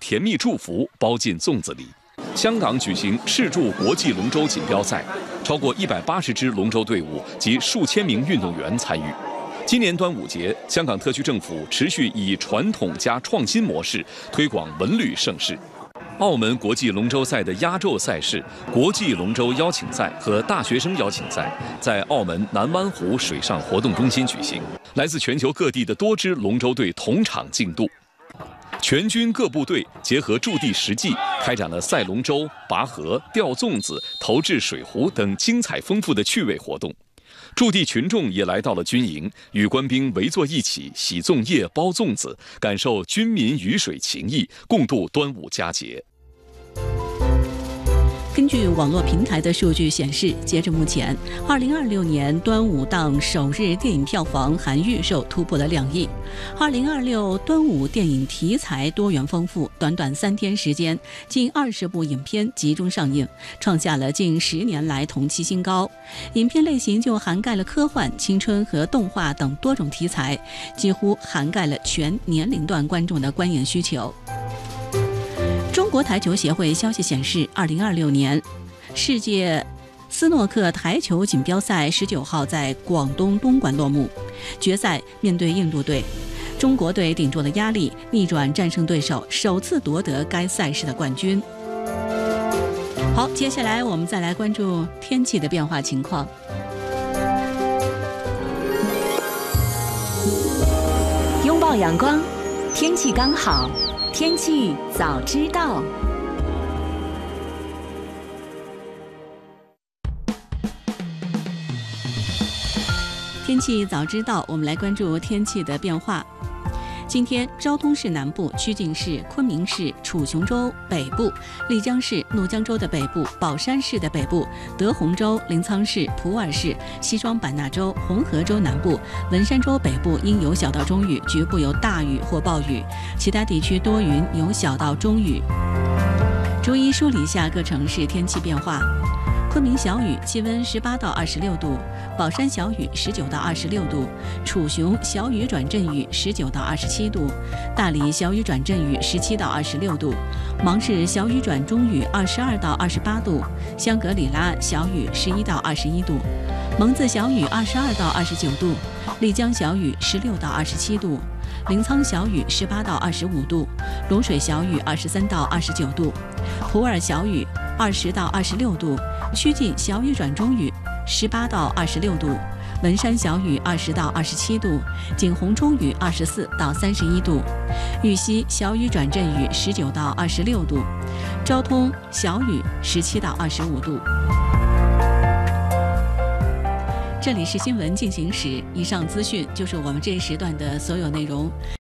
甜蜜祝福包进粽子里。香港举行世铸国际龙舟锦标赛，超过180支龙舟队伍及数千名运动员参与。今年端午节，香港特区政府持续以传统加创新模式推广文旅盛事。澳门国际龙舟赛的压轴赛事国际龙舟邀请赛和大学生邀请赛在澳门南湾湖水上活动中心举行，来自全球各地的多支龙舟队同场竞渡。全军各部队结合驻地实际，开展了赛龙舟、拔河、吊粽子、投掷水壶等精彩丰富的趣味活动。驻地群众也来到了军营，与官兵围坐一起洗粽叶、包粽子，感受军民鱼水情谊，共度端午佳节。 根据网络平台的数据显示，截至目前，2026年端午档首日电影票房含预售突破了2亿。2026端午电影题材多元丰富，短短3天时间，近20部影片集中上映，创下了近10年来同期新高。影片类型就涵盖了科幻、青春和动画等多种题材，几乎涵盖了全年龄段观众的观影需求。中国台球协会消息显示，2026年世界斯诺克台球锦标赛19号在广东东莞落幕。决赛面对印度队，中国队顶住了压力，逆转战胜对手，首次夺得该赛事的冠军。好，接下来我们再来关注天气的变化情况。 拥抱阳光，天气刚好，天气早知道。 天气早知道，我们来关注天气的变化。今天，昭通市南部、曲靖市、昆明市、楚雄州北部、丽江市、怒江州的北部、宝山市的北部、德宏州、临沧市、普洱市、西双版纳州、红河州南部、文山州北部应有小到中雨，局部有大雨或暴雨，其他地区多云，有小到中雨。逐一梳理一下各城市天气变化。昆明小雨，气温18到26度；宝山小雨19到26度；楚雄小雨转阵雨19到27度；大理小雨转阵雨17到26度；芒市小雨转中雨22到28度；香格里拉小雨11到21度；蒙自小雨22到29度；丽江小雨16到27度；临沧小雨18到25度；龙水小雨23到29度；普洱小雨20到26度；曲靖小雨转中雨18到26度；文山小雨20到27度；景洪中雨24到31度；玉溪小雨转阵雨19到26度；昭通小雨17到25度。这里是新闻进行时，以上资讯就是我们这一时段的所有内容。